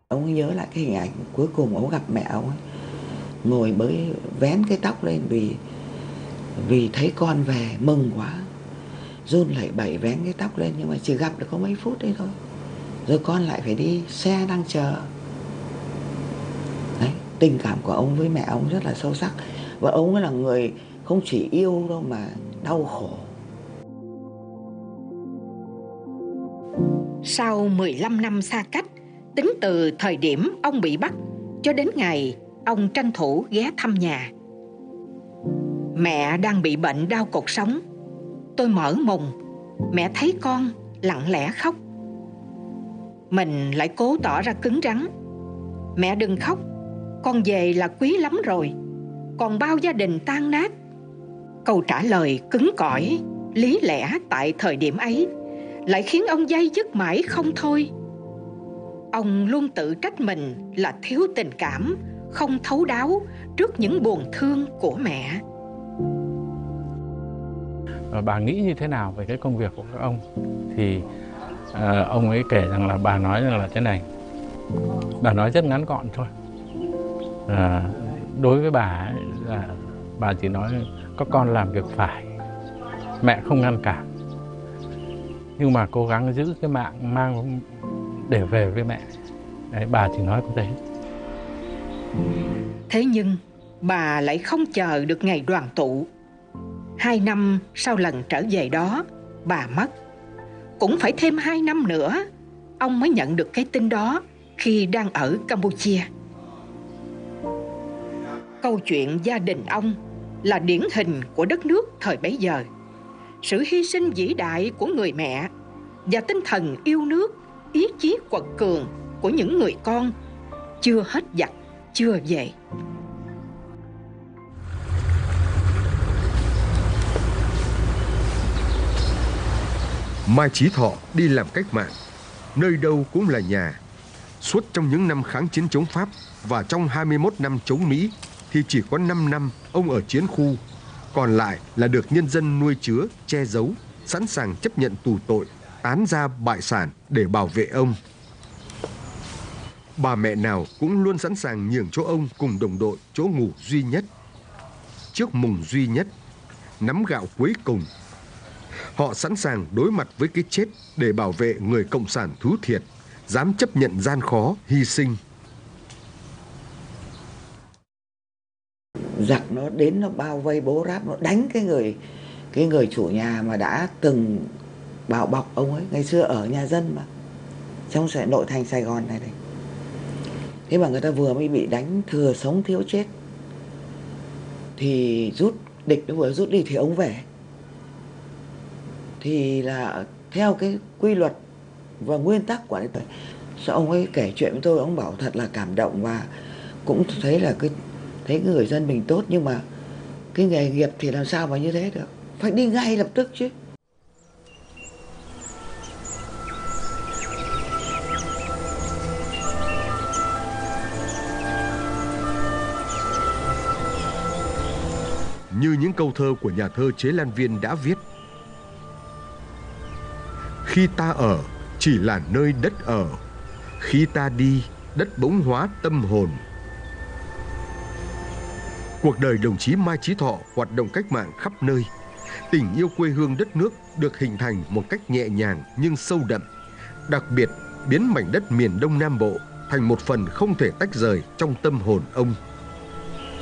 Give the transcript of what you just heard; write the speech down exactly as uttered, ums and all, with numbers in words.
Ông ấy nhớ lại cái hình ảnh cuối cùng ông gặp mẹ ông ấy, ngồi bới vén cái tóc lên vì vì thấy con về mừng quá, run lẩy bẩy vén cái tóc lên, nhưng mà chỉ gặp được có mấy phút đấy thôi, rồi con lại phải đi, xe đang chờ. Đấy, tình cảm của ông với mẹ ông rất là sâu sắc, và ông ấy là người không chỉ yêu đâu mà đau khổ. Sau mười lăm năm xa cách, tính từ thời điểm ông bị bắt cho đến ngày ông tranh thủ ghé thăm nhà. Mẹ đang bị bệnh đau cột sống. Tôi mở mùng, mẹ thấy con lặng lẽ khóc. Mình lại cố tỏ ra cứng rắn. Mẹ đừng khóc, con về là quý lắm rồi, còn bao gia đình tan nát. Câu trả lời cứng cỏi, lý lẽ tại thời điểm ấy lại khiến ông day dứt mãi không thôi. Ông luôn tự trách mình là thiếu tình cảm, không thấu đáo trước những buồn thương của mẹ. Bà nghĩ như thế nào về cái công việc của các ông? Thì à, ông ấy kể rằng là bà nói rằng là thế này. Bà nói rất ngắn gọn thôi. À, đối với bà ấy, là bà chỉ nói có con làm việc phải, mẹ không ngăn cản, nhưng mà cố gắng giữ cái mạng mang để về với mẹ. Đấy, bà chỉ nói có thế. Thế nhưng bà lại không chờ được ngày đoàn tụ. Hai năm sau lần trở về đó, bà mất. Cũng phải thêm hai năm nữa, ông mới nhận được cái tin đó khi đang ở Campuchia. Câu chuyện gia đình ông là điển hình của đất nước thời bấy giờ. Sự hy sinh vĩ đại của người mẹ và tinh thần yêu nước, ý chí quật cường của những người con chưa hết giặc, chưa về. Mai Chí Thọ đi làm cách mạng, nơi đâu cũng là nhà. Suốt trong những năm kháng chiến chống Pháp và trong hai mươi mốt năm chống Mỹ thì chỉ có năm năm ông ở chiến khu, còn lại là được nhân dân nuôi chứa, che giấu, sẵn sàng chấp nhận tù tội, tán gia bại sản để bảo vệ ông. Bà mẹ nào cũng luôn sẵn sàng nhường cho ông cùng đồng đội chỗ ngủ duy nhất, chiếc mùng duy nhất, nắm gạo cuối cùng. Họ sẵn sàng đối mặt với cái chết để bảo vệ người cộng sản thú thiệt, dám chấp nhận gian khó, hy sinh. Giặc nó đến, nó bao vây bố ráp, nó đánh cái người cái người chủ nhà mà đã từng bảo bọc ông ấy ngày xưa ở nhà dân mà, trong nội thành Sài Gòn này này. Thế mà người ta vừa mới bị đánh thừa sống thiếu chết, thì rút địch nó vừa rút đi thì ông về. Thì là theo cái quy luật và nguyên tắc của đấy. Sao ông ấy kể chuyện với tôi, ông bảo thật là cảm động, và cũng thấy là cái thấy người dân mình tốt, nhưng mà cái nghề nghiệp thì làm sao mà như thế được, phải đi ngay lập tức chứ. Như những câu thơ của nhà thơ Chế Lan Viên đã viết: khi ta ở chỉ là nơi đất ở, khi ta đi đất bỗng hóa tâm hồn. Cuộc đời đồng chí Mai Chí Thọ hoạt động cách mạng khắp nơi. Tình yêu quê hương đất nước được hình thành một cách nhẹ nhàng nhưng sâu đậm, đặc biệt biến mảnh đất miền Đông Nam Bộ thành một phần không thể tách rời trong tâm hồn ông.